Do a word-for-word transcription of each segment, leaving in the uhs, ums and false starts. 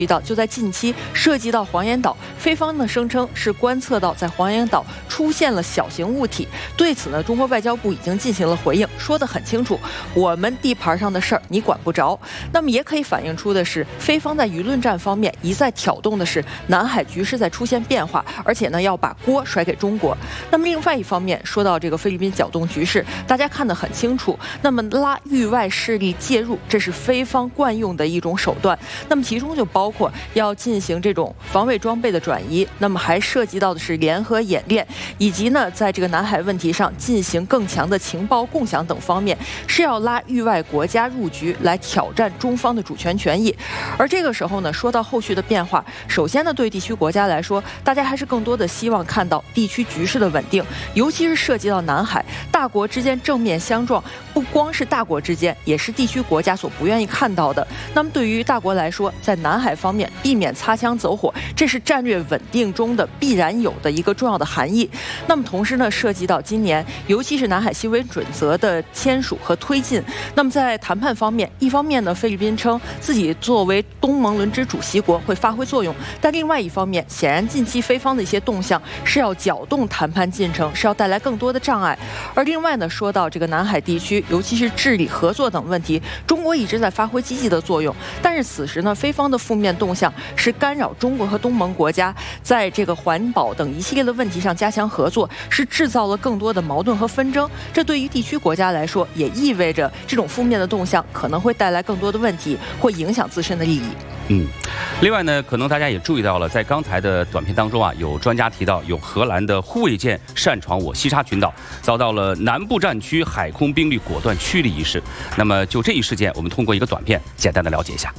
遇到就在近期涉及到黄岩岛，菲方呢声称是观测到在黄岩岛出现了小型物体。对此呢，中国外交部已经进行了回应，说得很清楚，我们地盘上的事儿你管不着。那么也可以反映出的是，菲方在舆论战方面一再挑动的是南海局势在出现变化，而且呢要把锅甩给中国。那么另外一方面，说到这个菲律宾搅动局势，大家看得很清楚，那么拉域外势力介入，这是菲方惯用的一种手段。那么其中就包括要进行这种防卫装备的转移，那么还涉及到的是联合演练，以及呢在这个南海问题上进行更强的情报共享等方面，是要拉域外国家入局来挑战中方的主权权益。而这个时候呢，说到后续的变化，首先呢对地区国家来说，大家还是更多的希望看到地区局势的稳定，尤其是涉及到南海，大国之间正面相撞，不光是大国之间，也是地区国家所不愿意看到的。那么对于大国来说，在南海方面避免擦枪走火，这是战略稳定中的必然有的一个重要的含义。那么同时呢，涉及到今年尤其是南海行为准则的签署和推进。那么在谈判方面，一方面呢，菲律宾称自己作为东盟轮值主席国会发挥作用，但另外一方面，显然近期菲方的一些动向是要搅动谈判进程，是要带来更多的障碍。而另外呢，说到这个南海地区，尤其是治理合作等问题，中国一直在发挥积极的作用，但是此时呢，菲方的负面动向是干扰中国和东盟国家在这个环保等一系列的问题上加强合作，是制造了更多的矛盾和纷争。这对于地区国家来说，也意味着这种负面的动向可能会带来更多的问题，会影响自身的利益。 嗯，另外呢，可能大家也注意到了，在刚才的短片当中啊，有专家提到，有荷兰的护卫舰擅闯我西沙群岛，遭到了南部战区海空兵力果断驱离一事。那么就这一事件，我们通过一个短片简单的了解一下。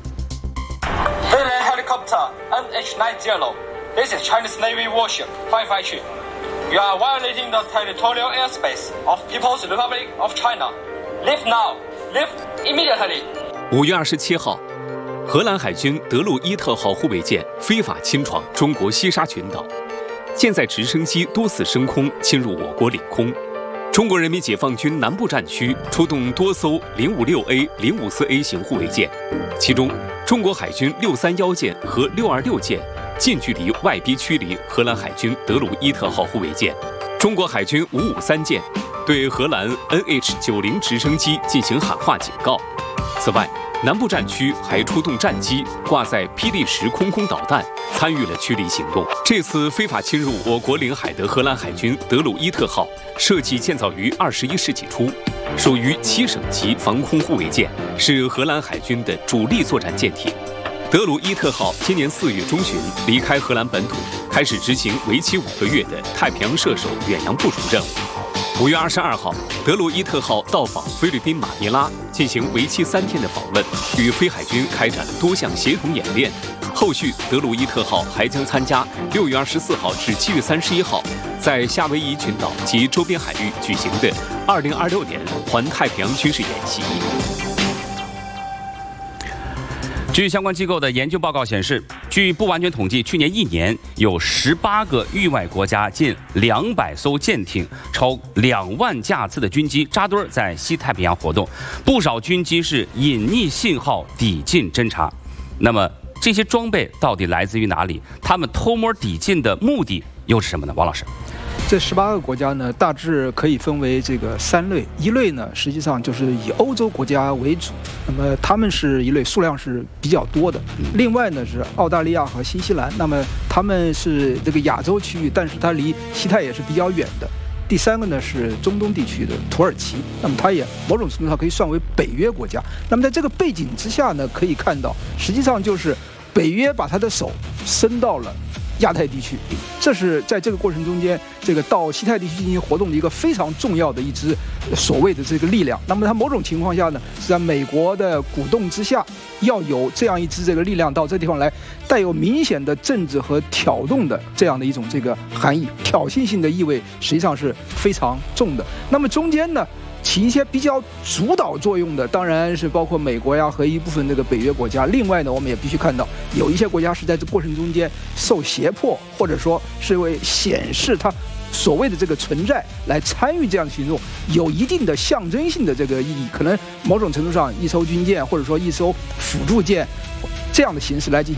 Thailand helicopter N H ninety. This is Chinese Navy warship five five two. You are violating the territorial airspace of People's Republic of China. Leave now. Leave immediately. 五月二十七号，荷兰海军德鲁伊特号护卫舰非法侵闯中国西沙群岛，舰载直升机多次升空侵入我国领空。中国人民解放军南部战区出动多艘零五六 A、零五四 A 型护卫舰，其中中国海军六三一舰和六二六舰近距离外逼驱离荷兰海军德鲁伊特号护卫舰。中国海军五五三舰对荷兰 N H 九十直升机进行喊话警告。此外，南部战区还出动战机挂载霹雳十空空导弹，参与了驱离行动。这次非法侵入我国领海的荷兰海军德鲁伊特号，设计建造于二十一世纪初，属于七省级防空护卫舰，是荷兰海军的主力作战舰艇。德鲁伊特号今年四月中旬离开荷兰本土，开始执行为期五个月的太平洋射手远洋部署任务。五月二十二号，德鲁伊特号到访菲律宾马尼拉，进行为期三天的访问，与菲海军开展了多项协同演练。后续，德鲁伊特号还将参加六月二十四号至七月三十一号在夏威夷群岛及周边海域举行的二零二六年环太平洋军事演习。 据相关机构的研究报告显示，据不完全统计，去年一年有十八个域外国家近两百艘舰艇、超两万架次的军机扎堆在西太平洋活动，不少军机是隐匿信号抵近侦察。那么这些装备到底来自于哪里？他们偷摸抵近的目的又是什么呢？王老师。 这十八个国家呢，大致可以分为这个三类。一类呢，实际上就是以欧洲国家为主，那么他们是一类，数量是比较多的。另外呢是澳大利亚和新西兰，那么他们是这个亚洲区域，但是它离西太也是比较远的。第三个呢是中东地区的土耳其，那么它也某种程度上可以算为北约国家。那么在这个背景之下呢，可以看到，实际上就是北约把他的手伸到了亚太地区，这是在这个过程中间，这个到西太地区进行活动的一个非常重要的一支所谓的这个力量。那么它某种情况下呢，是在美国的鼓动之下，要有这样一支这个力量到这地方来，带有明显的政治和挑动的这样的一种这个含义，挑衅性的意味实际上是非常重的。那么中间呢，起一些比较主导作用的，当然是包括美国呀和一部分这个北约国家。另外呢，我们也必须看到，有一些国家是在这过程中间受胁迫，或者说是为显示它所谓的这个存在来参与这样的行动，有一定的象征性的这个意义。可能某种程度上，一艘军舰或者说一艘辅助舰， 这样的形式来进行